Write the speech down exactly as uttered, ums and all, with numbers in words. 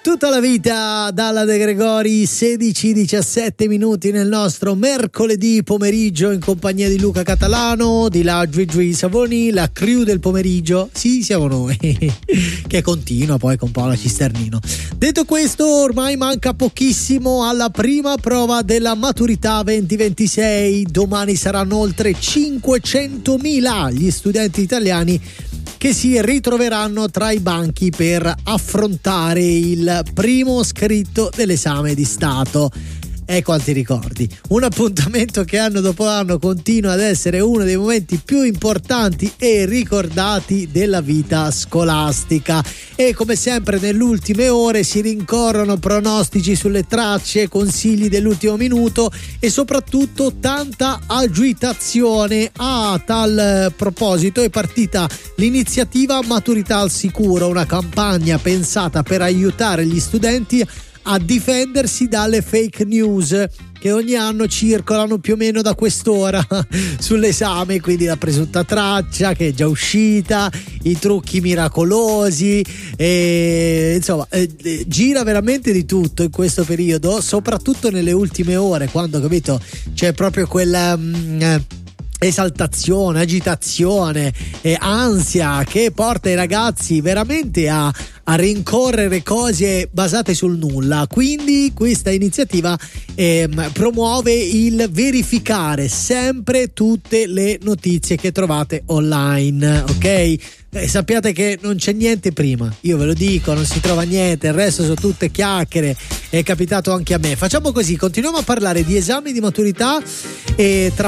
Tutta la vita dalla De Gregori, sedici diciassette minuti nel nostro mercoledì pomeriggio in compagnia di Luca Catalano, di là Gigi Savoni, la crew del pomeriggio. Sì, siamo noi, che continua poi con Paola Cisternino. Detto questo, ormai manca pochissimo alla prima prova della maturità venti ventisei. Domani saranno oltre cinquecentomila gli studenti italiani che si ritroveranno tra i banchi per affrontare il primo scritto dell'esame di Stato. E quanti ricordi, un appuntamento che anno dopo anno continua ad essere uno dei momenti più importanti e ricordati della vita scolastica. E come sempre nelle ultime ore si rincorrono pronostici sulle tracce, consigli dell'ultimo minuto e soprattutto tanta agitazione. A tal proposito è partita l'iniziativa Maturità al Sicuro, una campagna pensata per aiutare gli studenti a difendersi dalle fake news che ogni anno circolano più o meno da quest'ora sull'esame, quindi la presunta traccia che è già uscita, i trucchi miracolosi, e insomma eh, eh, gira veramente di tutto in questo periodo, soprattutto nelle ultime ore, quando, capito, c'è proprio quella mh, eh, esaltazione, agitazione e ansia che porta i ragazzi veramente a a rincorrere cose basate sul nulla. Quindi questa iniziativa ehm, promuove il verificare sempre tutte le notizie che trovate online, ok? Eh, sappiate che non c'è niente prima, io ve lo dico, non si trova niente, il resto sono tutte chiacchiere, è capitato anche a me. Facciamo così, continuiamo a parlare di esami di maturità e tra